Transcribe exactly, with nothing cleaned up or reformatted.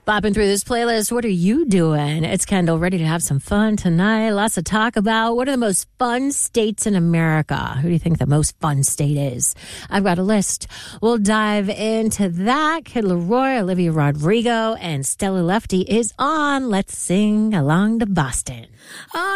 Bopping through this playlist, what are you doing? It's Kendall, ready to have some fun tonight. Lots to talk about. What are the most fun states in America? Who do you think the most fun state is? I've got a list. We'll dive into that. Kid Leroy, Olivia Rodrigo, and Stella Lefty is on. Let's sing along to Boston.